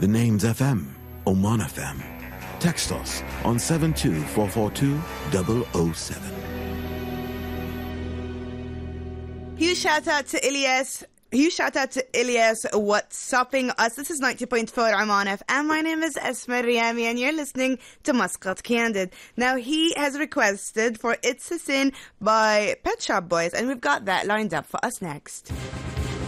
The name's FM, Oman FM. Text us on 72442-007. Huge shout out to Ilyas. What's stopping us? This is 90.4 Oman FM. My name is Esma Riyami and you're listening to Muscat Candid. Now he has requested for It's a Sin by Pet Shop Boys and we've got that lined up for us next.